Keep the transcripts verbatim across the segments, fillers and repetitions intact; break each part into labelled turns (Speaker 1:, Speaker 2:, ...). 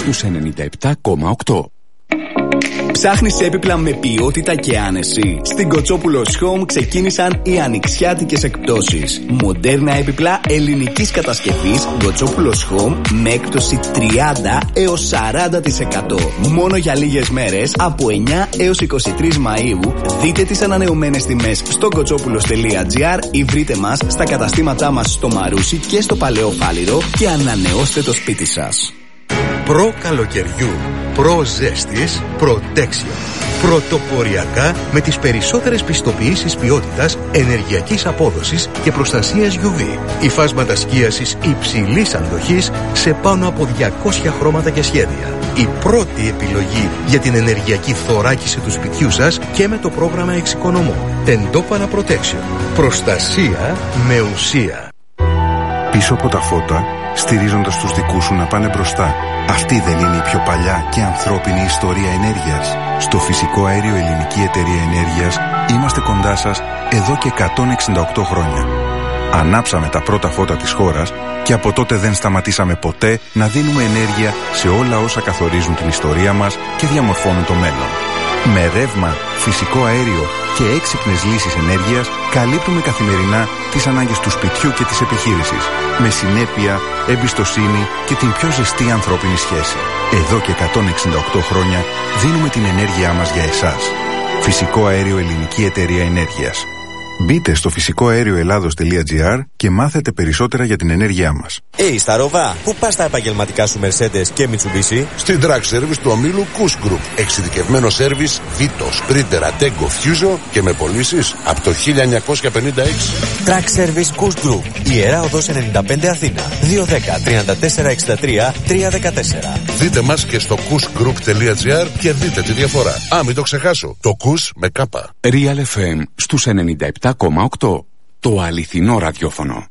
Speaker 1: στους ενενήντα επτά κόμμα οκτώ.
Speaker 2: Ψάχνεις έπιπλα με ποιότητα και άνεση? Στην Κοτσόπουλος Home ξεκίνησαν οι ανοιξιάτικες εκπτώσεις. Μοντέρνα έπιπλα ελληνικής κατασκευής Κοτσόπουλος Home με έκπτωση τριάντα έως σαράντα τοις εκατό. Μόνο για λίγες μέρες από εννιά έως είκοσι τρεις Μαΐου. Δείτε τις ανανεωμένες τιμές στο κοτσόπουλος τελεία τζι άρ ή βρείτε μας στα καταστήματά μας στο Μαρούσι και στο Παλαιό Φάληρο και ανανεώστε το σπίτι σας.
Speaker 3: Προ καλοκαιριού, προ ζέστης, Protection. Πρωτοποριακά με τις περισσότερες πιστοποιήσεις ποιότητας, ενεργειακής απόδοσης και προστασίας γιου βι. Υφάσματα σκίασης υψηλής αντοχής σε πάνω από διακόσια χρώματα και σχέδια. Η πρώτη επιλογή για την ενεργειακή θωράκιση του σπιτιού σας και με το πρόγραμμα Εξοικονομώ. Τεντόπανα Protection. Προστασία με ουσία.
Speaker 4: Πίσω από τα φώτα, στηρίζοντας τους δικούς σου να πάνε μπροστά. Αυτή δεν είναι η πιο παλιά και ανθρώπινη ιστορία ενέργειας? Στο Φυσικό Αέριο Ελληνική Εταιρεία Ενέργειας είμαστε κοντά σας εδώ και εκατόν εξήντα οκτώ χρόνια. Ανάψαμε τα πρώτα φώτα της χώρας και από τότε δεν σταματήσαμε ποτέ να δίνουμε ενέργεια σε όλα όσα καθορίζουν την ιστορία μας και διαμορφώνουν το μέλλον. Με ρεύμα, φυσικό αέριο και έξυπνες λύσεις ενέργειας καλύπτουμε καθημερινά τις ανάγκες του σπιτιού και της επιχείρησης. Με συνέπεια, εμπιστοσύνη και την πιο ζεστή ανθρώπινη σχέση. Εδώ και εκατόν εξήντα οκτώ χρόνια δίνουμε την ενέργειά μας για εσάς. Φυσικό Αέριο Ελληνική Εταιρεία Ενέργειας. Μπείτε στο φυσικό αέριο ελλάδος τελεία τζι άρ και μάθετε περισσότερα για την ενέργειά μας.
Speaker 5: Hey, Σταρόβα, πού πας τα επαγγελματικά σου Mercedes και Mitsubishi?
Speaker 6: Στην Track Service του ομίλου Kuss Group. Εξειδικευμένο σέρβις Vito, Sprinter, Ateco, Fuso και με πωλήσεις από το χίλια εννιακόσια πενήντα έξι.
Speaker 5: Track Service Kuss Group. Ιερά Οδός ενενήντα πέντε Αθήνα. δύο ένα μηδέν, τρία τέσσερα έξι τρία, τρία ένα τέσσερα.
Speaker 6: Δείτε μας και στο kuss group τελεία τζι άρ και δείτε τη διαφορά. Α, μην το ξεχάσω. Το Kuss με κάπα.
Speaker 1: Real εφ εμ στους ενενήντα επτά κόμμα οκτώ. Το αληθινό ραδιόφωνο.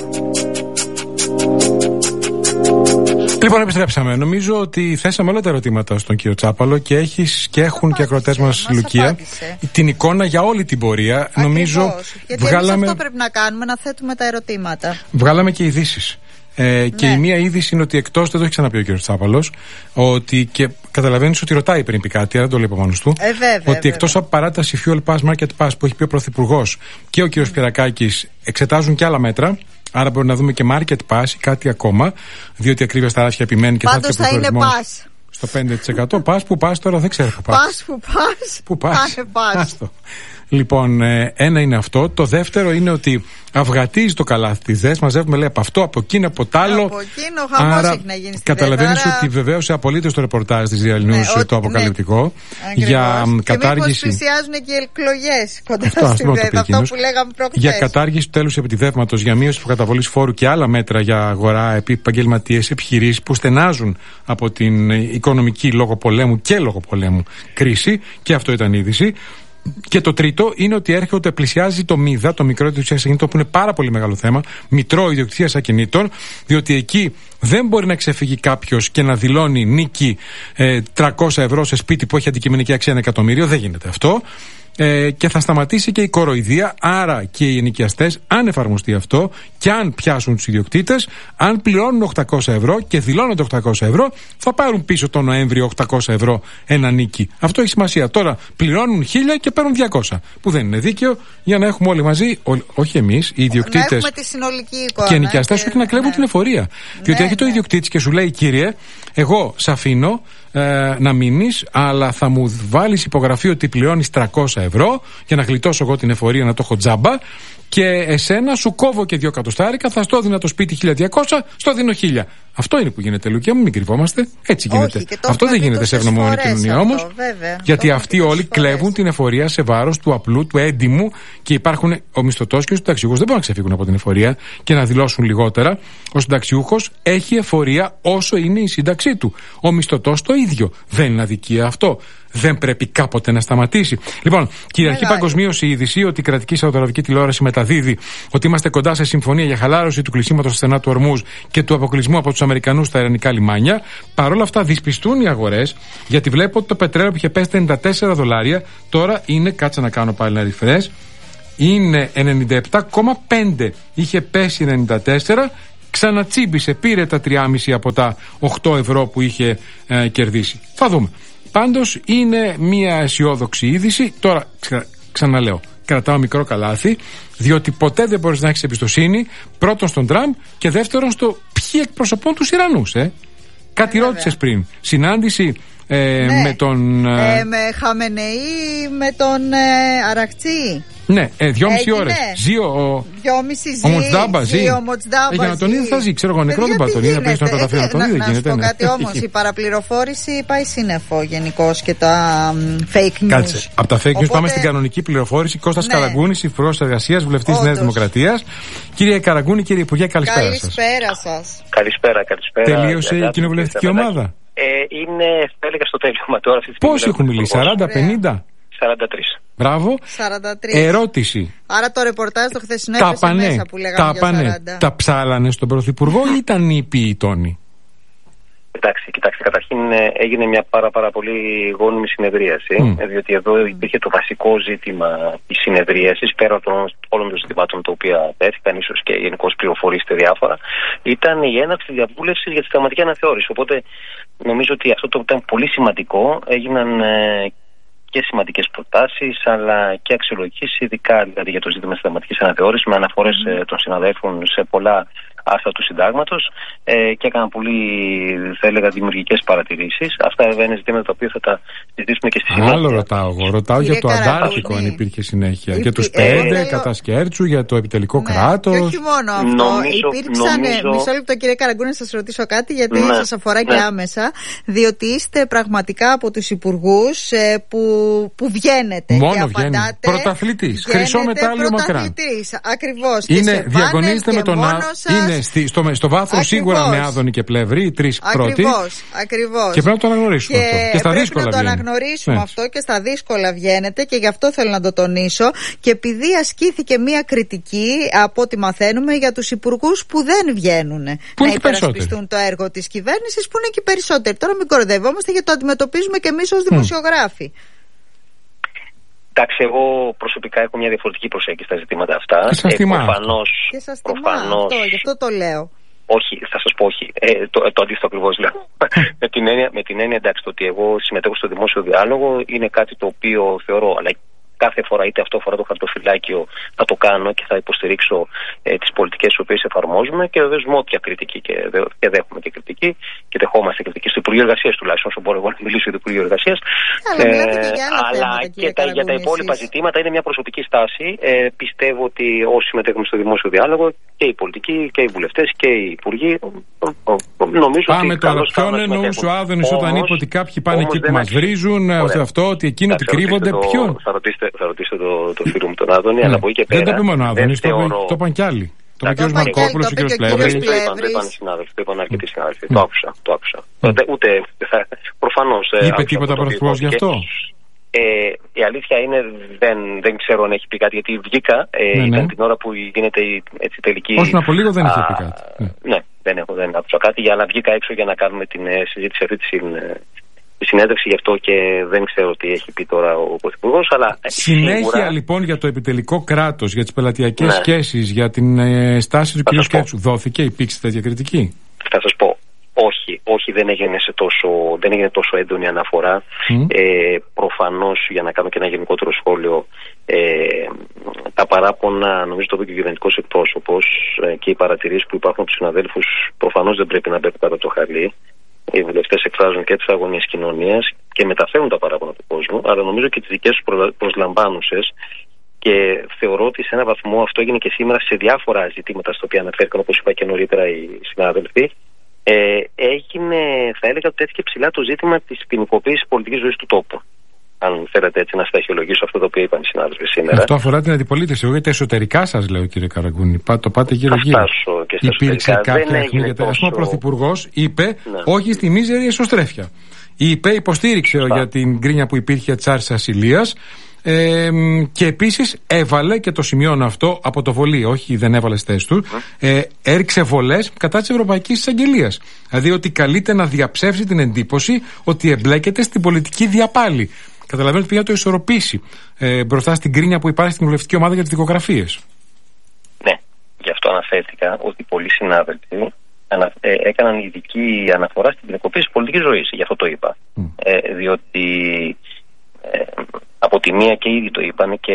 Speaker 7: Λοιπόν, επιστρέψαμε. Νομίζω ότι θέσαμε όλα τα ερωτήματα στον κύριο Τσάπαλο και, έχεις, και έχουν και ακροατές μας, Λουκία, απάντησε την εικόνα για όλη την πορεία. Ακριβώς. Νομίζω
Speaker 8: γιατί βγάλαμε... αυτό πρέπει να κάνουμε, να θέτουμε τα ερωτήματα.
Speaker 7: Βγάλαμε και ειδήσεις. Ε, ναι. Και η μία είδηση είναι ότι εκτός, δεν το έχει ξαναπεί ο κύριος Τσάπαλος, ότι και καταλαβαίνεις ότι ρωτάει πριν πει κάτι, δεν το λέει από μόνος του.
Speaker 8: Ε, βέβαια,
Speaker 7: ότι
Speaker 8: βέβαια.
Speaker 7: εκτός από παράταση Fuel Pass, Market Pass που έχει πει ο Πρωθυπουργός και ο κύριος Πιερακάκης, εξετάζουν και άλλα μέτρα. Άρα μπορεί να δούμε και Market Pass ή κάτι ακόμα, διότι ακρίβεια στα ράφια επιμένει και
Speaker 8: πάντως
Speaker 7: θα έρθει
Speaker 8: θα είναι pass.
Speaker 7: Στο πέντε τοις εκατό. Πας που πας τώρα, δεν ξέρω που πας.
Speaker 8: Πας που πας.
Speaker 7: Που πας.
Speaker 8: πας.
Speaker 7: Λοιπόν, ένα είναι αυτό. Το δεύτερο είναι ότι αυγατίζει το καλάθι της ΔΕΣ. Μαζεύουμε, λέει, από αυτό, από εκείνο, από τ' άλλο.
Speaker 8: Από εκείνο, χαμός
Speaker 7: άρα,
Speaker 8: έχει να γίνει στην
Speaker 7: καταλαβαίνεις
Speaker 8: άρα...
Speaker 7: ότι βεβαίως απολύτως το ρεπορτάζ της Real News, ναι, το αποκαλυπτικό,
Speaker 8: ναι,
Speaker 7: για
Speaker 8: και
Speaker 7: κατάργηση.
Speaker 8: Και μήπως πλησιάζουν και οι εκλογές κοντά
Speaker 7: αυτό,
Speaker 8: στην ΔΕΣ, αυτό που λέγαμε προχθές.
Speaker 7: Για κατάργηση του τέλους επιτιδεύματος, για μείωση προκαταβολής φόρου και άλλα μέτρα για αγορά, επαγγελματίες, επιχειρήσεις που στενάζουν από την οικονομική λόγω πολέμου και λόγω πολέμου κρίση. Και αυτό ήταν είδηση. Και το τρίτο είναι ότι έρχεται, πλησιάζει το ΜΙΔΑ, το μικρό ιδιοκτησία ακινήτων, που είναι πάρα πολύ μεγάλο θέμα, μητρό ιδιοκτησία ακινήτων, διότι εκεί δεν μπορεί να ξεφύγει κάποιος και να δηλώνει νίκη ε, τριακόσια ευρώ σε σπίτι που έχει αντικειμενική αξία ένα εκατομμύριο. Δεν γίνεται αυτό. Ε, και θα σταματήσει και η κοροϊδία, άρα και οι ενοικιαστές, αν εφαρμοστεί αυτό και αν πιάσουν τους ιδιοκτήτες, αν πληρώνουν οκτακόσια ευρώ και δηλώνονται οκτακόσια ευρώ, θα πάρουν πίσω το Νοέμβριο οκτακόσια ευρώ ένα νίκη. Αυτό έχει σημασία. Τώρα πληρώνουν χίλια και παίρνουν διακόσια, που δεν είναι δίκαιο, για να έχουμε όλοι μαζί, ό, όχι εμείς, οι ιδιοκτήτες και οι ενοικιαστές, όχι να κλέβουν ναι. την εφορία. Ναι, διότι έρχεται ναι. ο ιδιοκτήτης και σου λέει, κύριε, εγώ σ' αφήνω Ε, να μείνεις, αλλά θα μου βάλεις υπογραφή ότι πληρώνεις τριακόσια ευρώ για να γλιτώσω εγώ την εφορία, να το έχω τζάμπα, και εσένα σου κόβω και δύο κατοστάρικα, θα στο δίνω το σπίτι χίλια διακόσια, στο δίνω χίλια. Αυτό είναι που γίνεται, Λουκία μου, μην κρυβόμαστε. Έτσι γίνεται.
Speaker 8: Όχι,
Speaker 7: αυτό δεν γίνεται σε ευνομόνη κοινωνία όμως. Γιατί αυτοί όλοι κλέβουν την εφορία σε βάρος του απλού, του έντιμου, και υπάρχουν ο μισθωτός και ο συνταξιούχος. Δεν μπορούν να ξεφύγουν από την εφορία και να δηλώσουν λιγότερα. Ο συνταξιούχος έχει εφορία όσο είναι η σύνταξή του. Ο μισθωτός το ίδιο. Δεν είναι αδικία αυτό? Δεν πρέπει κάποτε να σταματήσει? Λοιπόν, κυριαρχεί παγκοσμίως η είδηση ότι η κρατική σαουδαραβική τηλεόραση μεταδίδει ότι είμαστε κοντά σε συμφωνία για χαλάρωση του κλεισίματος στα στενά του Ορμούζ και του αποκλεισμού από τους Αμερικανούς στα ιρανικά λιμάνια. Παρ' όλα αυτά, δυσπιστούν οι αγορές, γιατί βλέπω ότι το πετρέλαιο που είχε πέσει ενενήντα τέσσερα δολάρια τώρα είναι, κάτσε να κάνω πάλι ένα refresh, είναι ενενήντα επτά κόμμα πέντε. Είχε πέσει ενενήντα τέσσερα ξανατσίμπησε, πήρε τα τρία κόμμα πέντε από τα οκτώ ευρώ που είχε ε, κερδίσει. Θα δούμε. Πάντως είναι μια αισιόδοξη είδηση. Τώρα ξα, ξαναλέω, κρατάω μικρό καλάθι, διότι ποτέ δεν μπορείς να έχεις εμπιστοσύνη, πρώτον στον Τραμπ και δεύτερον στο ποιοι εκπροσωπούν τους Ιρανούς. Ε. Κάτι ε, ρώτησες πριν. Συνάντηση ε, ναι. με τον...
Speaker 8: Ε, με Χαμενεή, με τον ε, Αραχτσί.
Speaker 7: Ναι, ε, δυόμιση ώρες. Ζει ο,
Speaker 8: δυόμιση
Speaker 7: ο Μοτσντάμπα.
Speaker 8: Ζει, ο Μοτσντάμπα.
Speaker 7: Ε, για να τον είδε θα ζει. Ξέρω εγώ, νεκρό δεν πάει τον είδε. Πρέπει να καταφέρει να τον είδε.
Speaker 8: Να σου πω κάτι όμως. Η παραπληροφόρηση πάει σύννεφο γενικώς και τα fake news.
Speaker 7: Κάτσε. Από τα fake news πάμε στην κανονική πληροφόρηση. Κώστας Καραγκούνης, Υπουργός Εργασίας, Βουλευτής της Νέας Δημοκρατίας. Κύριε Καραγκούνη, κύριε Υπουργέ, καλησπέρα σας.
Speaker 8: Καλησπέρα σας.
Speaker 9: Καλησπέρα, καλησπέρα.
Speaker 7: Τελείωσε η κοινοβουλευτική ομάδα.
Speaker 9: Είναι, θα έλεγα, στο τέλειωμα τώρα.
Speaker 7: Πόσοι έχουν μιλήσει, σαράντα πενήντα?
Speaker 9: σαράντα τρία.
Speaker 7: Μπράβο.
Speaker 8: σαράντα τρία.
Speaker 7: Ερώτηση.
Speaker 8: Άρα το ρεπορτάζ το χθεσινό έπεσε μέσα που λέγαμε για σαράντα.
Speaker 7: Τα ψάλανε στον Πρωθυπουργό ή ήταν νήπιοι οι τόνοι?
Speaker 9: Εντάξει, κοιτάξτε, καταρχήν έγινε μια πάρα, πάρα πολύ γόνιμη συνεδρίαση, mm. διότι εδώ υπήρχε το βασικό ζήτημα της συνεδρίασης, πέρα των όλων των ζητημάτων τα οποία τέθηκαν, ίσως και γενικώς πληροφορήσετε διάφορα, ήταν η έναρξη διαβούλευσης για τη συνταγματική αναθεώρηση. Οπότε νομίζω ότι αυτό το ήταν πολύ σημαντικό, έγιναν ε, και σημαντικές προτάσεις, αλλά και αξιολογήσεις, ειδικά δηλαδή για το ζήτημα της συνταγματικής αναθεώρησης, με αναφορές ε, των συναδέλφων σε πολλά άρθρα του συντάγματος ε, και έκαναν πολύ, θα έλεγα, δημιουργικές παρατηρήσεις. Αυτά βέβαια είναι ζητήματα τα οποία θα τα συζητήσουμε και στη συνέχεια.
Speaker 7: Άλλο ρωτάω εγώ. Ρωτάω για το Αντάρτικο, αν υπήρχε συνέχεια. Για τους πέντε κατά Σκέρτσου, για το επιτελικό ναι. κράτος.
Speaker 8: Και όχι μόνο αυτό. Νομίζω, Υπήρξαν. Νομίζω... Μισό λεπτό, κύριε Καραγκούνη, να σας ρωτήσω κάτι, γιατί ναι. σας αφορά ναι. και άμεσα. Διότι είστε πραγματικά από τους υπουργούς ε, που, που βγαίνετε.
Speaker 7: Μόνο βγαίνετε. Πρωταθλητής. Χρυσό μετάλλιο μακράν.
Speaker 8: Ακριβώς.
Speaker 7: Είναι, διαγωνίζετε με τον άλλο. Στη, στο, στο βάθρο σίγουρα με Άδωνη και Πλεύρη, οι τρεις πρώτοι.
Speaker 8: Ακριβώς.
Speaker 7: Και πρέπει να το αναγνωρίσουμε
Speaker 8: και
Speaker 7: αυτό. Και στα
Speaker 8: πρέπει
Speaker 7: δύσκολα
Speaker 8: να το
Speaker 7: βγαίνει.
Speaker 8: αναγνωρίσουμε
Speaker 7: ναι.
Speaker 8: αυτό και στα δύσκολα βγαίνετε και γι' αυτό θέλω να το τονίσω. Και επειδή ασκήθηκε μία κριτική, από ό,τι μαθαίνουμε, για τους υπουργούς που δεν βγαίνουν
Speaker 7: που
Speaker 8: να υπερασπιστούν το έργο της κυβέρνησης, που είναι και περισσότεροι. Τώρα μην κοροϊδευόμαστε, γιατί το αντιμετωπίζουμε και εμείς ως δημοσιογράφοι. Mm.
Speaker 9: Εντάξει, εγώ προσωπικά έχω μια διαφορετική προσέγγιση στα ζητήματα αυτά.
Speaker 7: Και σας τιμά.
Speaker 9: Ε, προφανώς,
Speaker 8: και σας τιμά
Speaker 9: προφανώς,
Speaker 8: αυτό, γι' αυτό το λέω.
Speaker 9: Όχι, θα σας πω όχι. Ε, το, το αντίθετο ακριβώς λέω. με, την έννοια, με την έννοια, εντάξει, το ότι εγώ συμμετέχω στο δημόσιο διάλογο είναι κάτι το οποίο θεωρώ, αλλά κάθε φορά, είτε αυτό αφορά το χαρτοφυλάκιο, θα το κάνω και θα υποστηρίξω ε, τις πολιτικές τις οποίες εφαρμόζουμε και βεβαίως με όποια κριτική και, δε, και δέχομαι και κριτική και δεχόμαστε κριτική στο Υπουργείο Εργασίας τουλάχιστον, όσο μπορώ εγώ να μιλήσω για το Υπουργείο Εργασίας.
Speaker 8: Αλλά, ε, και
Speaker 9: αλλά
Speaker 8: θέματα,
Speaker 9: και, τα, για τα υπόλοιπα ζητήματα είναι μια προσωπική στάση. Ε, πιστεύω ότι όσοι συμμετέχουμε στο δημόσιο διάλογο, και οι πολιτικοί και οι βουλευτές και οι υπουργοί, νομίζω
Speaker 7: Πάμε
Speaker 9: ότι.
Speaker 7: Πάμε τώρα. Ποιον εννοούσε ο Άδωνης όταν είπε ότι κάποιοι πάνε εκεί που μας βρίζουν, αυτό, ότι εκείνοι ότι κρύβονται, ποιον?
Speaker 9: Θα ρωτήσετε το, το φίλο μου τον Άδωνη, ναι. αλλά από εκεί και πέρα.
Speaker 7: Δεν το είπε μόνο ο Άδωνης, το, θεωρώ... το είπαν κι άλλοι. Το είπε ο κ. Μαρκόπουλος, ο κ. Πλεύρης.
Speaker 9: Το είπαν οι συνάδελφοι, το είπαν αρκετοί συνάδελφοι. Το άκουσα. Το άκουσα. Ούτε. Προφανώς.
Speaker 7: Είπε τίποτα πρωθυπουργός γι' αυτό?
Speaker 9: Ε, η αλήθεια είναι δεν, δεν ξέρω αν έχει πει κάτι, γιατί βγήκα ε, ναι, ήταν ναι. την ώρα που γίνεται η έτσι, τελική.
Speaker 7: Όσο να πω λίγο δεν είχε πει κάτι.
Speaker 9: Ναι, ναι δεν έχω, δεν άκουσα κάτι, αλλά βγήκα έξω για να κάνουμε την ε, συζήτηση αυτή τη τη συνέντευξη, γι' αυτό και δεν ξέρω τι έχει πει τώρα ο Πρωθυπουργός. Αλλά
Speaker 7: συνέχεια σίγουρα... λοιπόν για το επιτελικό κράτος, για τις πελατειακές ναι. σχέσεις, για την ε, στάση του κ. Σκέρτσου, δόθηκε, υπήρξε τέτοια κριτική?
Speaker 9: Θα σας πω. Όχι, όχι δεν, έγινε σε τόσο, δεν έγινε τόσο έντονη αναφορά. Mm. Ε, προφανώς, για να κάνω και ένα γενικότερο σχόλιο, ε, τα παράπονα, νομίζω το είπε και ο κυβερνητικός εκπρόσωπος ε, και οι παρατηρήσεις που υπάρχουν από τους συναδέλφους προφανώς δεν πρέπει να μπαίνουν κάτω από το χαλί. Οι βουλευτές εκφράζουν και τις αγωνίες κοινωνίας και μεταφέρουν τα παράπονα του κόσμου, αλλά νομίζω και τις δικές τους προσλαμβάνουσες. Και θεωρώ ότι σε έναν βαθμό αυτό έγινε και σήμερα σε διάφορα ζητήματα στα οποία αναφέρθηκαν, όπως είπα και νωρίτερα οι συνάδελφοι. Ε, έγινε, θα έλεγα, ότι τέθηκε ψηλά το ζήτημα της ποινικοποίησης πολιτικής ζωής του τόπου. Αν θέλετε έτσι να σταχυολογήσω αυτό το οποίο είπαν οι συνάδελφοι σήμερα.
Speaker 7: Αυτό αφορά την αντιπολίτευση. Εγώ για τα εσωτερικά σας λέω, κύριε Καραγκούνη. Το πάτε γύρω-γύρω. Υπήρξε κάποια αιχμή. Τόσο... Α πούμε, ο Πρωθυπουργός είπε ναι. όχι στη μίζερη εσωστρέφεια. Είπε, υποστήριξε Φά. για την γκρίνια που υπήρχε της άρσης ασυλίας. Ε, και επίσης έβαλε, και το σημειώνω αυτό από το βολί, όχι δεν έβαλε στις θέσεις του, ε, έριξε βολές κατά της Ευρωπαϊκής Εισαγγελίας. Δηλαδή ότι καλείται να διαψεύσει την εντύπωση ότι εμπλέκεται στην πολιτική διαπάλη. Καταλαβαίνετε ότι πήγε να το ισορροπήσει ε, μπροστά στην κρίνια που υπάρχει στην βουλευτική ομάδα για τις δικογραφίες.
Speaker 9: Ναι, γι' αυτό αναφέρθηκα ότι πολλοί συνάδελφοι ανα, ε, έκαναν ειδική αναφορά στην ποινικοποίηση της πολιτικής ζωής. Γι' αυτό το είπα. Mm. Ε, διότι ε, από τη μία και ήδη το είπαν και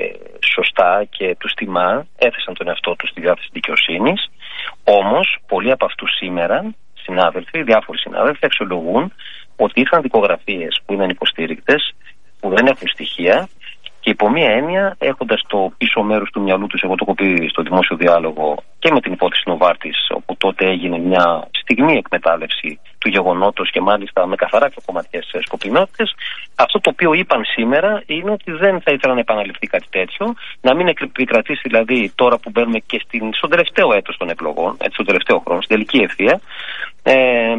Speaker 9: σωστά και τους τιμά, έθεσαν τον εαυτό τους στη διάθεση δικαιοσύνης. Όμως, πολλοί από αυτούς σήμερα, συνάδελφοι, διάφοροι συνάδελφοι, αξιολογούν ότι ήρθαν δικογραφίες που είναι ανυποστήρικτες, που δεν έχουν στοιχεία και υπό μία έννοια, έχοντας το πίσω μέρος του μυαλού τους, εγώ το έχω πει στο δημόσιο διάλογο και με την υπόθεση Νοβάρτης, όπου τότε έγινε μια στιγμή εκμετάλλευση του γεγονότος και μάλιστα με καθαρά κακομαθιές σκοπιμότητες. Αυτό το οποίο είπαν σήμερα είναι ότι δεν θα ήθελαν να επαναληφθεί κάτι τέτοιο, να μην επικρατήσει δηλαδή τώρα που μπαίνουμε και στην, στον τελευταίο έτος των εκλογών, έτσι, στον τελευταίο χρόνο, στην τελική ευθεία, ε,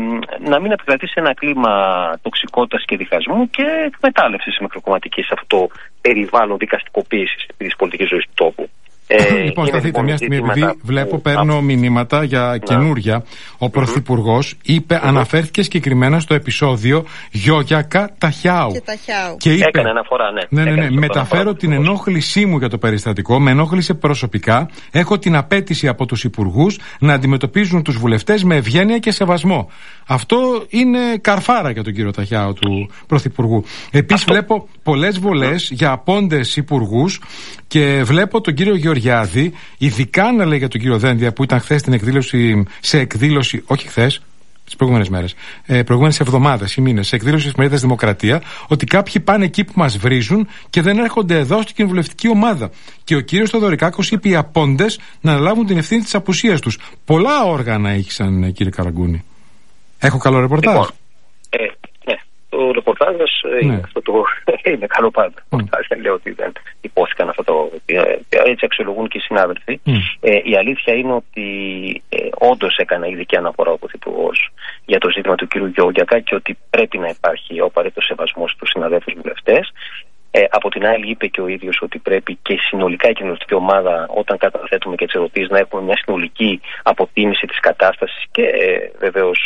Speaker 9: να μην επικρατήσει ένα κλίμα τοξικότητας και διχασμού και εκμετάλλευσης μικροκομματικής σε αυτό το περιβάλλον δικαστικοποίησης της πολιτικής ζωής του τόπου. Ε,
Speaker 7: λοιπόν, σταθείτε λοιπόν μια στιγμή, επειδή που... βλέπω, παίρνω μηνύματα για να. καινούρια. Ο Πρωθυπουργός mm-hmm. είπε, mm-hmm. αναφέρθηκε συγκεκριμένα στο επεισόδιο Γιώγιακα Ταχιάου. Και,
Speaker 9: και είπε, έκανε αναφορά, ναι.
Speaker 7: Ναι, ναι, ναι, ναι. Μεταφέρω την ενόχλησή μου για το περιστατικό, με ενόχλησε προσωπικά. Έχω την απέτηση από τους υπουργούς να αντιμετωπίζουν τους βουλευτές με ευγένεια και σεβασμό. Αυτό είναι καρφάρα για τον κύριο Ταχιάου του Πρωθυπουργού. Επίσης, βλέπω πολλές βολές mm-hmm. για απόντες υπουργούς και βλέπω τον κύριο Γεωργιάδη, ειδικά να λέει για τον κύριο Δένδια που ήταν χθες στην εκδήλωση, σε εκδήλωση, όχι χθες, τις προηγούμενες μέρες, ε, προηγούμενες εβδομάδες ή μήνες, σε εκδήλωση της Μερίδας Δημοκρατία, ότι κάποιοι πάνε εκεί που μας βρίζουν και δεν έρχονται εδώ στην κοινοβουλευτική ομάδα. Και ο κύριος Θοδωρικάκος είπε οι απόντες να αναλάβουν την ευθύνη της απουσίας τους. Πολλά όργανα ήχησαν, κύριε Καραγκούνη. Έχω καλό ρεπορτάζ.
Speaker 9: Λοιπόν, ε, ναι, το ρεπορτάζ ναι. είναι, αυτό το, είναι καλό πάντα. Mm. Δεν λέω ότι δεν υπόθηκαν αυτό το. Έτσι αξιολογούν και οι συνάδελφοι. Mm. Ε, η αλήθεια είναι ότι ε, όντως έκανε ειδική αναφορά ο Πρωθυπουργός για το ζήτημα του κ. Γιώργιακα και ότι πρέπει να υπάρχει ο απαραίτητος σεβασμός στους συναδέλφους βουλευτές. Ε, από την άλλη, είπε και ο ίδιος ότι πρέπει και συνολικά η κοινωνική ομάδα, όταν καταθέτουμε και τις ερωτήσεις, να έχουμε μια συνολική αποτίμηση της κατάστασης και ε, βεβαίως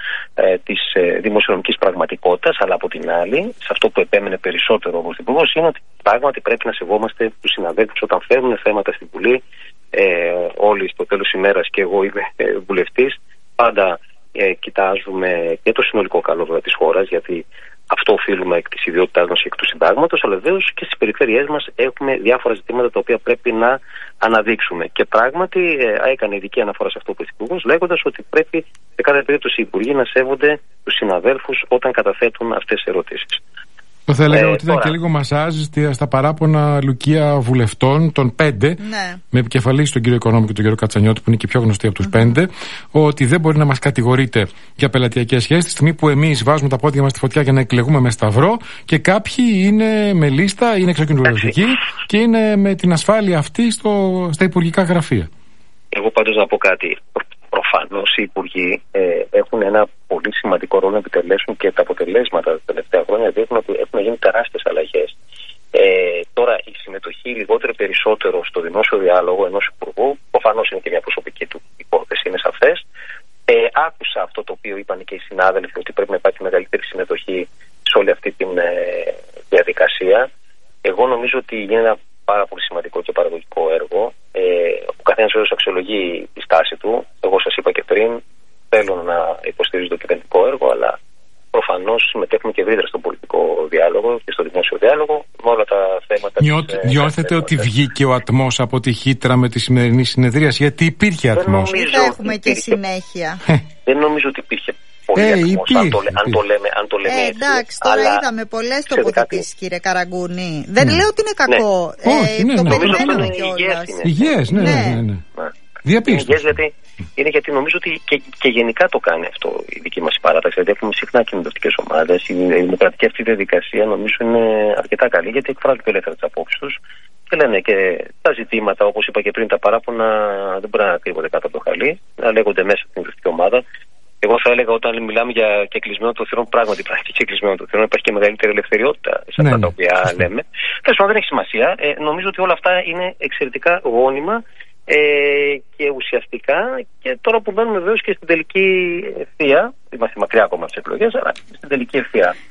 Speaker 9: ε, ε, της ε, δημοσιονομικής πραγματικότητας. Αλλά από την άλλη, σε αυτό που επέμενε περισσότερο ο Πρωθυπουργός, είναι ότι πράγματι πρέπει να σεβόμαστε τους συναδέλφους όταν φέρνουν θέματα στην Βουλή. Ε, όλοι στο τέλος ημέρας, και εγώ είμαι ε, βουλευτής, πάντα ε, κοιτάζουμε και το συνολικό καλό της χώρας, γιατί αυτό οφείλουμε εκ της ιδιότητάς μας και εκ του συντάγματος, αλλά βεβαίως και στις περιφέρειές μας έχουμε διάφορα ζητήματα τα οποία πρέπει να αναδείξουμε. Και πράγματι ε, έκανε ειδική αναφορά σε αυτό ο Πρωθυπουργός, λέγοντας ότι πρέπει σε κάθε περίπτωση οι υπουργοί να σέβονται τους συναδέλφους όταν καταθέτουν αυτές τις ερωτήσεις.
Speaker 7: Θα έλεγα ε, ότι ήταν τώρα και λίγο μασάζ στα παράπονα Λουκία βουλευτών των πέντε, ναι. με επικεφαλής τον κύριο Οικονόμου και τον κύριο Κατσανιώτη, που είναι και πιο γνωστοί από τους mm-hmm. πέντε, ότι δεν μπορεί να μας κατηγορείτε για πελατειακές σχέσεις τη στιγμή που εμείς βάζουμε τα πόδια μας στη φωτιά για να εκλεγούμε με σταυρό και κάποιοι είναι με λίστα, είναι εξοκοινοβουλευτικοί και είναι με την ασφάλεια αυτή στο, στα υπουργικά γραφεία.
Speaker 9: Εγώ πάντως να πω κάτι. Προφανώς οι υπουργοί ε, έχουν ένα πολύ σημαντικό ρόλο να επιτελέσουν και τα αποτελέσματα τα τελευταία χρόνια δείχνουν ότι έχουν γίνει τεράστιες αλλαγές. Ε, τώρα η συμμετοχή λιγότερο περισσότερο στο δημόσιο διάλογο ενός υπουργού, προφανώς είναι και μια προσωπική του υπόθεση, είναι σαφές. Ε, άκουσα αυτό το οποίο είπαν και οι συνάδελφοι, ότι πρέπει να υπάρχει μεγαλύτερη συμμετοχή σε όλη αυτή τη ε, διαδικασία. Εγώ νομίζω ότι είναι ένα πάρα πολύ σημαντικό και παραγωγικό έργο. Ε, ο καθένας βέβαια αξιολογεί τη στάση του. Εγώ σας είπα και πριν, θέλω να υποστηρίζω το κυβερνητικό έργο, αλλά προφανώς συμμετέχουμε και ευρύτερα στον πολιτικό διάλογο και στο δημόσιο διάλογο με όλα τα θέματα.
Speaker 7: Νιώ, της, νιώθετε ε, ότι βγήκε ο ατμός από τη χύτρα με τη σημερινή συνεδρίαση? Γιατί υπήρχε ατμός.
Speaker 8: Δεν θα έχουμε και συνέχεια.
Speaker 9: Δεν νομίζω ότι υπήρχε πολύ ε, ατμός, υπήρχε, αν, το, αν, το λέμε, αν το λέμε
Speaker 8: ε,
Speaker 9: έτσι.
Speaker 8: Εντάξει, τώρα
Speaker 9: αλλά
Speaker 8: είδαμε πολλές τοποθετήσεις, κύριε Καραγκούνη. Δεν mm. λέω ότι είναι κακό.
Speaker 7: Ναι.
Speaker 8: Ε,
Speaker 7: Όχι, ναι,
Speaker 8: το
Speaker 7: ναι.
Speaker 8: περιμένουμε κιόλας.
Speaker 7: Υγιές, ναι, ναι, ναι. ναι. ναι. Διαπίστωση.
Speaker 9: Γιατί, είναι γιατί νομίζω ότι και, και γενικά το κάνει αυτό η δική μας παράταξη. Δηλαδή έχουμε συχνά κοινοβουλευτικές ομάδες. Η, η δημοκρατική αυτή διαδικασία νομίζω είναι αρκετά καλή, γιατί εκφράζουν πιο ελεύθερα τις απόψεις τους και λένε και τα ζητήματα, όπως είπα και πριν, τα παράπονα δεν μπορεί να κρύβονται κάτω από το χαλί, να λέγονται μέσα στην κοινοβουλευτική ομάδα. Εγώ θα έλεγα, όταν μιλάμε για κεκλεισμένο των θυρών, πράγματι υπάρχει και κεκλεισμένο των θυρών, υπάρχει και μεγαλύτερη ελευθεριότητα σε αυτά ναι, τα οποία ναι. λέμε. Τέλος πάντων, δεν έχει σημασία. Ε, νομίζω ότι όλα αυτά είναι εξαιρετικά γόνιμα ε, και ουσιαστικά. Και τώρα που μπαίνουμε βεβαίως και στην τελική ευθεία, είμαστε μακριά ακόμα από τις εκλογές, αλλά στην τελική ευθεία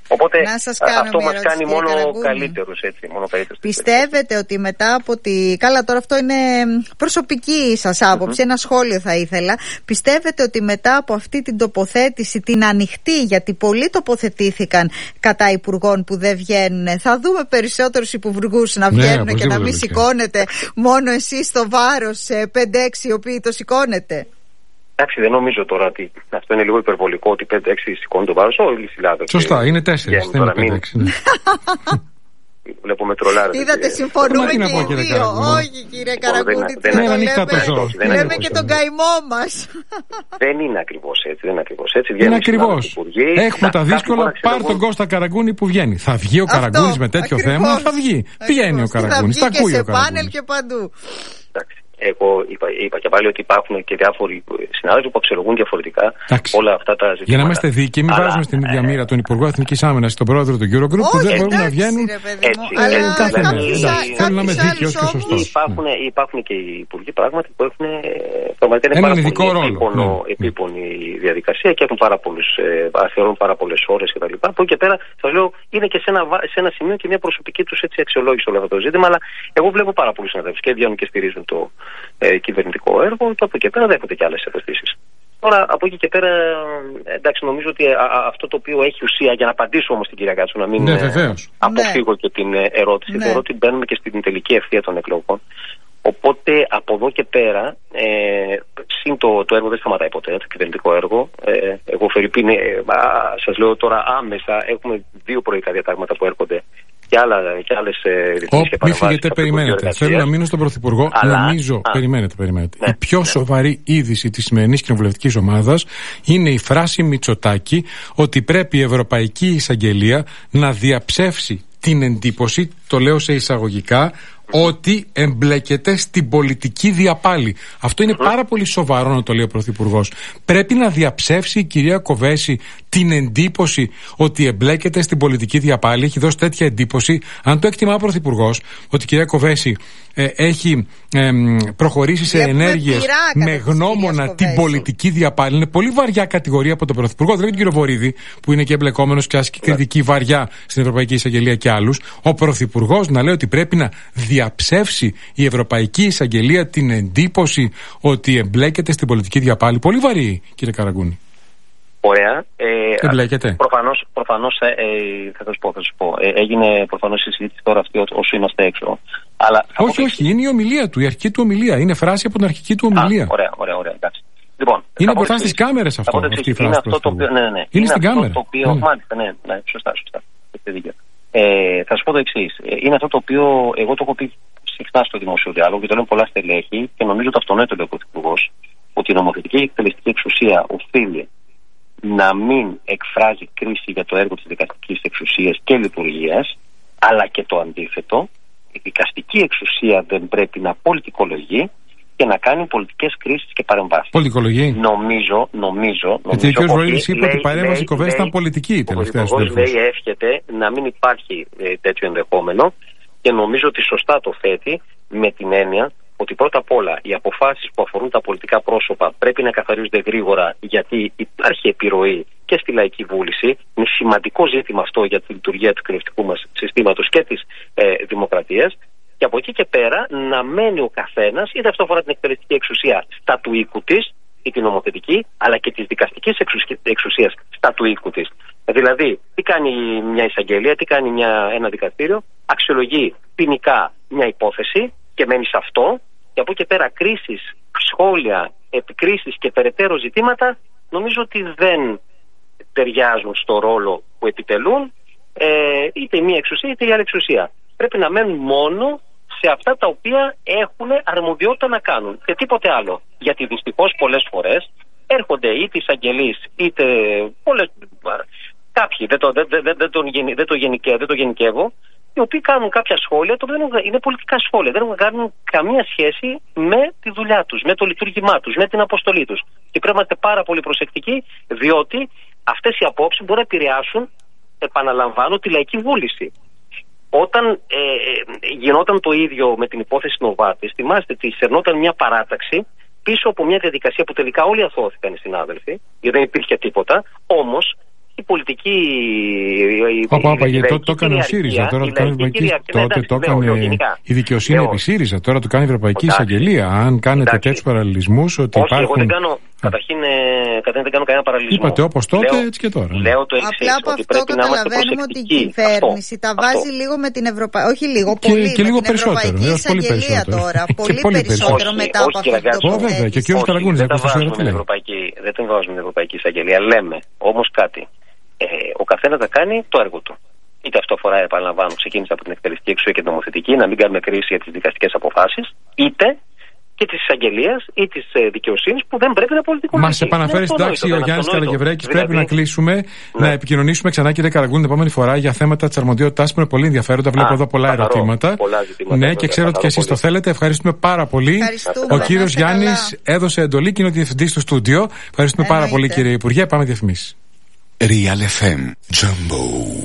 Speaker 9: Οπότε αυτό μας κάνει μόνο καλύτερους, έτσι, μόνο καλύτερους.
Speaker 8: Πιστεύετε ότι μετά από τη... Καλά, τώρα αυτό είναι προσωπική σας άποψη, mm-hmm. ένα σχόλιο θα ήθελα. Πιστεύετε ότι μετά από αυτή την τοποθέτηση, την ανοιχτή, γιατί πολλοί τοποθετήθηκαν κατά υπουργών που δεν βγαίνουν, θα δούμε περισσότερους υπουργούς να βγαίνουν ναι, και να μην σηκώνετε μόνο εσείς το βάρος, πέντε έξι οι οποίοι το σηκώνετε?
Speaker 9: Εντάξει, δεν νομίζω τώρα ότι αυτό είναι λίγο υπερβολικό, ότι πέντε έξι σηκώνουν το βάρος, όλοι οι συλλάδες.
Speaker 7: Σωστά, είναι τέσσερις, δεν είναι πέντε έξι. Ναι.
Speaker 9: Βλέπουμε τρολάρες.
Speaker 8: Είδατε, συμφωνούμε και οι δύο. Όχι, κύριε Καραγκούνη, λέμε και τον καημό μας.
Speaker 9: Δεν είναι ακριβώς έτσι, δεν είναι ακριβώς έτσι.
Speaker 7: Είναι ακριβώς. Έχουμε τα δύσκολα, πάρ' τον Κώστα Καραγκούνη που βγαίνει. Θα βγει ο Καραγκούνης με τέτοιο θέμα, θα βγει. Βγαίνει ο Καραγκούνης, τα ακούει ο Καραγκούνης.
Speaker 8: Και σε πάνελ και παντού.
Speaker 9: Εγώ είπα, είπα και πάλι ότι υπάρχουν και διάφοροι συνάδελφοι που αξιολογούν διαφορετικά εντάξει. όλα αυτά τα ζητήματα.
Speaker 7: Για να είμαστε δίκαιοι, μην βάζουμε στην ίδια μοίρα τον Υπουργό Εθνικής Άμυνας και τον πρόεδρο του Eurogroup που δεν μπορούν να βγαίνουν. Θέλουν να είμαι δίκαιος και σωστός.
Speaker 9: Υπάρχουν και οι υπουργοί πράγματι που έχουν πραγματικά
Speaker 7: έναν ειδικό ρόλο.
Speaker 9: Επίπονη διαδικασία και έχουν πάρα πολλούς, αφιερώνουν πάρα πολλές ώρες κτλ. Από εκεί και πέρα, σας λέω, είναι και σε ένα σημείο και μια προσωπική τους αξιολόγηση όλο αυτό το ζήτημα. Αλλά εγώ βλέπω πάρα πολλούς συναδέλφους και βγαίνουν και στηρίζουν το Ε, κυβερνητικό έργο και από εκεί και πέρα δέχονται και άλλες ερωτήσεις. Τώρα από εκεί και πέρα εντάξει, νομίζω ότι α, α, αυτό το οποίο έχει ουσία, για να απαντήσω όμως την κυρία Κάτσου, να μην
Speaker 7: ναι,
Speaker 9: ε, αποφύγω ναι. και την ε, ερώτηση, ναι. θεωρώ ότι μπαίνουμε και στην τελική ευθεία των εκλογών. Οπότε από εδώ και πέρα ε, συν το, το έργο δεν σταματάει ποτέ, το κυβερνητικό έργο. Ε, εγώ Φερρυπίν, ε, σας λέω τώρα άμεσα, έχουμε δύο προϊκά διατάγματα που έρχονται και, άλλα, και άλλες ρυθμίσεις και παρεμβάσεις.
Speaker 7: Μην φύγετε, περιμένετε. Θέλω να μείνω στον Πρωθυπουργό. Αλλά, νομίζω, α, περιμένετε, περιμένετε. Ναι, η πιο ναι. σοβαρή είδηση της σημερινής κοινοβουλευτικής ομάδας είναι η φράση Μητσοτάκη ότι πρέπει η Ευρωπαϊκή Εισαγγελία να διαψεύσει την εντύπωση, το λέω σε εισαγωγικά, ότι εμπλέκεται στην πολιτική διαπάλη. Αυτό είναι mm. πάρα πολύ σοβαρό να το λέει ο Πρωθυπουργός. Πρέπει να διαψεύσει η κυρία Κοβέση την εντύπωση ότι εμπλέκεται στην πολιτική διαπάλη. Έχει δώσει τέτοια εντύπωση. Αν το εκτιμά ο Πρωθυπουργός ότι η κυρία Κοβέση ε, έχει ε, προχωρήσει σε ενέργειες με γνώμονα την πολιτική διαπάλη, είναι πολύ βαριά κατηγορία από τον Πρωθυπουργό. Δηλαδή τον κύριο Βορίδη, που είναι και εμπλεκόμενος και ασκεί κριτική βαριά στην Ευρωπαϊκή Εισαγγελία και άλλους. Ο Πρωθυπουργός να λέει ότι πρέπει να διαψεύσει η Ευρωπαϊκή Εισαγγελία την εντύπωση ότι εμπλέκεται στην πολιτική διαπάλη. Πολύ βαρύ, κύριε Καραγκούνη.
Speaker 9: Ωραία. Ε,
Speaker 7: εμπλέκεται.
Speaker 9: Προφανώς, προφανώς ε, θα σας πω, θα σας πω. Ε, έγινε προφανώς η συζήτηση τώρα αυτή όσο είμαστε έξω. Αλλά,
Speaker 7: όχι, όχι, είναι η ομιλία του, η αρχική του ομιλία. Είναι φράση από την αρχική του ομιλία.
Speaker 9: Α, ωραία, ωραία, ωραία. Εντάξει. Λοιπόν,
Speaker 7: είναι μπροστά στις κάμερες αυτό. Αυτή η φράση
Speaker 9: είναι αυτό το οποίο. Ναι, ναι, ναι.
Speaker 7: Είναι, είναι στην κάμερα.
Speaker 9: Το οποίο, ναι. Μάλιστα, ναι, ναι, σωστά, σωστά. Ε, θα σας πω το εξής. Είναι αυτό το οποίο εγώ το έχω πει συχνά στο δημόσιο διάλογο και το λένε πολλά στελέχη και νομίζω ότι αυτονόητο λέει ο Πρωθυπουργός, ότι η νομοθετική και εκτελεστική εξουσία οφείλει να μην εκφράζει κρίση για το έργο της δικαστικής εξουσίας και λειτουργίας, αλλά και το αντίθετο. Η δικαστική εξουσία δεν πρέπει να πολιτικολογεί και να κάνει πολιτικές κρίσεις και παρεμβάσεις.
Speaker 7: Πολιτικολογεί.
Speaker 9: Νομίζω, νομίζω.
Speaker 7: Γιατί ο κ. Βορίδης είπε ότι η παρέμβαση Κοβέση ήταν πολιτική η τελευταία στιγμή.
Speaker 9: Ο λέει εύχεται να μην υπάρχει ε, τέτοιο ενδεχόμενο και νομίζω ότι σωστά το θέτει με την έννοια ότι πρώτα απ' όλα οι αποφάσεις που αφορούν τα πολιτικά πρόσωπα πρέπει να καθαρίζονται γρήγορα, γιατί υπάρχει επιρροή και στη λαϊκή βούληση. Είναι σημαντικό ζήτημα αυτό για τη λειτουργία του κοινωνικού μας συστήματος και της ε, δημοκρατίας. Και από εκεί και πέρα να μένει ο καθένας, είτε αυτό αφορά την εκτελεστική εξουσία στα του οίκου της, ή την νομοθετική, αλλά και της δικαστικής εξουσίας στα του οίκου της. Δηλαδή, τι κάνει μια εισαγγελία, τι κάνει μια, ένα δικαστήριο, αξιολογεί ποινικά μια υπόθεση και μένει σε αυτό, και από εκεί και πέρα κρίσεις, σχόλια, επικρίσεις και περαιτέρω ζητήματα, νομίζω ότι δεν ταιριάζουν στο ρόλο που επιτελούν ε, είτε η μία εξουσία είτε η άλλη εξουσία. Πρέπει να μένουν μόνο σε αυτά τα οποία έχουν αρμοδιότητα να κάνουν και τίποτε άλλο. Γιατί δυστυχώς πολλές φορές έρχονται είτε εισαγγελείς είτε πολλές, κάποιοι, δεν το, δεν, δεν, δεν, τον, δεν, το γενικε, δεν το γενικεύω, οι οποίοι κάνουν κάποια σχόλια, το οποίο είναι πολιτικά σχόλια, δεν έχουν κάνουν καμία σχέση με τη δουλειά τους, με το λειτουργήμά τους, με την αποστολή τους. Και πρέπει να είστε πάρα πολύ προσεκτικοί, διότι αυτές οι απόψεις μπορούν να επηρεάσουν, επαναλαμβάνω, τη λαϊκή βούληση. Όταν ε, γινόταν το ίδιο με την υπόθεση Νοβάτης, θυμάστε ότι σερνόταν μια παράταξη πίσω από μια διαδικασία που τελικά όλοι αθώθηκαν οι συνάδελφοι, γιατί δεν υπήρχε τίποτα, όμως πολιτική.
Speaker 7: Όπα, όπα, γιατί τότε το έκανε ο ΣΥΡΙΖΑ. Τώρα το κάνει η Ευρωπαϊκή. Τότε το έκανε η δικαιοσύνη επί ΣΥΡΙΖΑ. Τώρα το κάνει η Ευρωπαϊκή Εισαγγελία. Αν κάνετε τέτοιους παραλληλισμούς, ότι
Speaker 9: όχι,
Speaker 7: υπάρχουν.
Speaker 9: Εγώ δεν κάνω, καταρχήν, καταρχήν δεν κάνω κανένα παραλληλισμό.
Speaker 7: Είπατε όπως τότε, λέω, έτσι και τώρα.
Speaker 9: Λέω το εξής.
Speaker 8: Απλά από αυτό καταλαβαίνουμε ότι η κυβέρνηση αυτό, τα βάζει αυτό. λίγο με την Ευρωπαϊκή. Όχι λίγο,
Speaker 7: και,
Speaker 8: πολύ.
Speaker 7: Και λίγο
Speaker 8: με την
Speaker 7: περισσότερο.
Speaker 8: Ευρωπαϊκή Εισαγγελία τώρα. Πολύ, πολύ περισσότερο
Speaker 9: όχι,
Speaker 8: μετά
Speaker 9: όχι,
Speaker 8: από αυτό το
Speaker 7: τοποθέτηση. Βέβαια, και ο κ. Καραγκούνης
Speaker 9: δεν την βάζουμε την Ευρωπαϊκή Εισαγγελία. Λέμε όμως κάτι. Ε, ο καθένας θα κάνει το έργο του. Είτε αυτό αφορά, επαναλαμβάνω, ξεκίνησε από την εκτελεστική εξουσία και την νομοθετική, να μην κάνουμε κρίση για τις δικαστικές αποφάσεις, είτε και της εισαγγελίας ή της δικαιοσύνης που δεν πρέπει να πολιτικοποιηθεί.
Speaker 7: Μας επαναφέρει στην τάξη ο Γιάννης Καλαγευρέκης. Πρέπει να κλείσουμε, ναι. να επικοινωνήσουμε ξανά, κύριε Καραγκούνη, την επόμενη φορά για θέματα της αρμοδιότητάς που είναι πολύ ενδιαφέροντα. Βλέπω Α, εδώ πολλά καθαρό, ερωτήματα. Πολλά ναι, και ξέρω ότι και εσείς το θέλετε. Ευχαριστούμε πάρα πολύ. Ο κύριος Γιάννης έδωσε εντολή και είναι ο διευθυντής του στούντιο. Ευχαριστούμε πάρα πολύ, κύριε Υπουργέ. Πάμε διαφημίσεις.
Speaker 1: Real εφ εμ Jumbo.